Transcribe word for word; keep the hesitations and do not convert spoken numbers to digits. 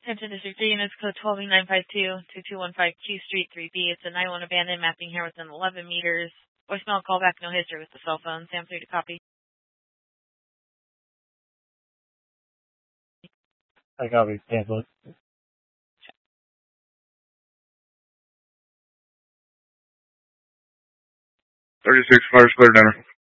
Attention District three units, code twelve E nine five two, two two one five Q Street three B. It's a nine one abandoned, mapping here within eleven meters. Voicemail, callback, no history with the cell phone. Sam three to copy. I copy. Cancel it. thirty-six, fire clear, dinner.